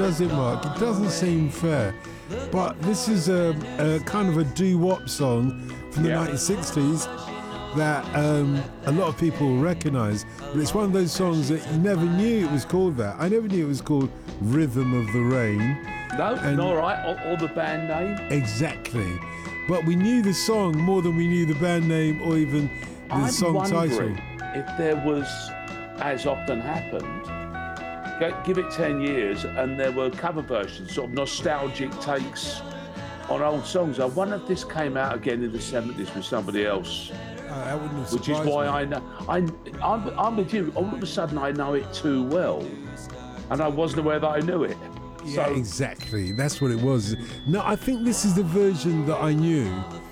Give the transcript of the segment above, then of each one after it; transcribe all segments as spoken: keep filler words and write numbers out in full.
does it, Mark? It doesn't seem fair. But this is a, a kind of a doo-wop song from the yeah. nineteen sixties that um, a lot of people recognise. But it's one of those songs that you never knew it was called that. I never knew it was called Rhythm of the Rain. No, and all right, or, or the band name. Exactly. But we knew the song more than we knew the band name or even the I'm song wondering title. If there was, as often happened, give it ten years and there were cover versions, sort of nostalgic takes on old songs. I wonder if this came out again in the seventies with somebody else. Uh, that wouldn't have Which is why me. I know. I, I'm, I'm with you. All of a sudden I know it too well. And I wasn't aware that I knew it. Yeah, so, exactly. That's what it was. No, I think this is the version that I knew.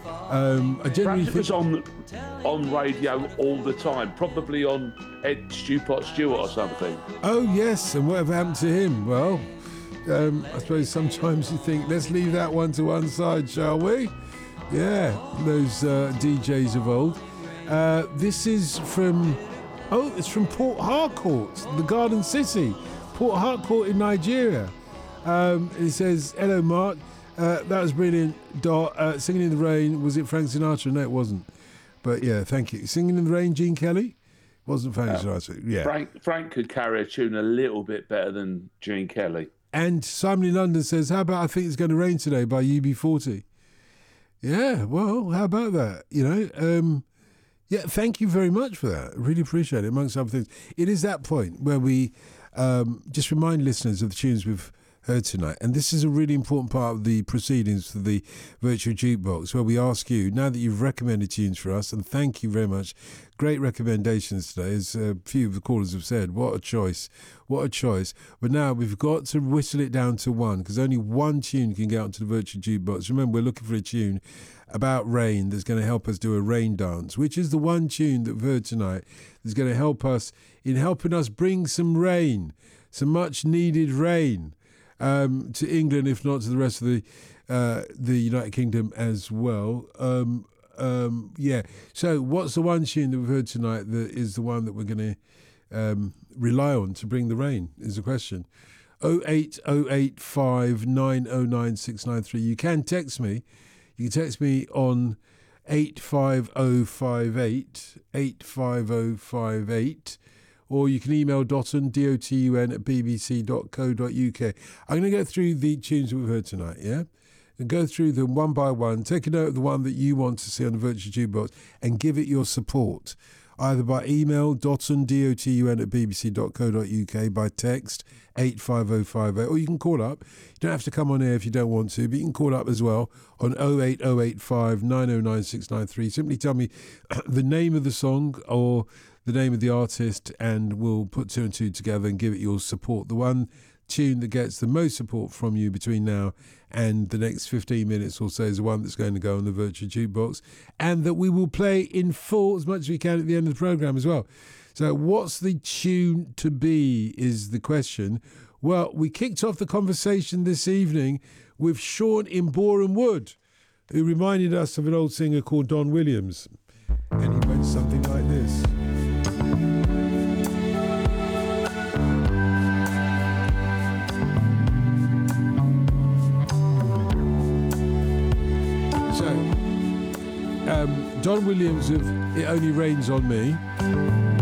Um, I generally think it was on on radio all the time, probably on Ed Stewpot Stewart or something. Oh yes, and whatever happened to him? Well, um, I suppose sometimes you think, let's leave that one to one side, shall we? Yeah, those uh, D Js of old. Uh, this is from, oh, it's from Port Harcourt, the Garden City, Port Harcourt in Nigeria. Um, it says, hello Mark, uh, that was brilliant. Dot, uh, Singing in the Rain, was it Frank Sinatra? No, it wasn't. But yeah, thank you. Singing in the Rain, Gene Kelly? Wasn't Frank uh, Sinatra, yeah. Frank, Frank could carry a tune a little bit better than Gene Kelly. And Simon in London says, how about I Think It's Going to Rain Today by U B forty? Yeah, well, how about that? You know, um, yeah, thank you very much for that. I really appreciate it, amongst other things. It is that point where we um, just remind listeners of the tunes we've heard tonight. And this is a really important part of the proceedings for the Virtual Jukebox, where we ask you, now that you've recommended tunes for us, and thank you very much, great recommendations today, as a few of the callers have said, what a choice, what a choice. But now we've got to whittle it down to one, because only one tune can get onto the Virtual Jukebox. Remember, we're looking for a tune about rain that's going to help us do a rain dance, which is the one tune that we've heard tonight that's going to help us in helping us bring some rain, some much needed rain, Um, to England, if not to the rest of the uh, the United Kingdom as well. Um, um, yeah. So, what's the one tune that we've heard tonight that is the one that we're going to um, rely on to bring the rain? Is the question. oh eight oh eight five nine oh nine six nine three. You can text me. You can text me on eight five oh five eight eight five oh five eight. Or you can email Dotun, D O T U N, at b b c dot co dot u k. I'm going to go through the tunes that we've heard tonight, yeah? And go through them one by one. Take a note of the one that you want to see on the Virtual Jukebox and give it your support. Either by email, Dotun, D O T U N, at b b c dot co dot u k, by text, eight five oh five eight, or you can call up. You don't have to come on air if you don't want to, but you can call up as well on oh eight oh eight five nine oh nine six nine three. Simply tell me the name of the song or the name of the artist, and we'll put two and two together and give it your support. The one tune that gets the most support from you between now and the next fifteen minutes or so is the one that's going to go on the Virtual Jukebox, and that we will play in full as much as we can at the end of the programme as well. So what's the tune to be is the question. Well, we kicked off the conversation this evening with Sean in Boreham Wood, who reminded us of an old singer called Don Williams, and he went something like this. Um, Don Williams of It Only Rains on Me.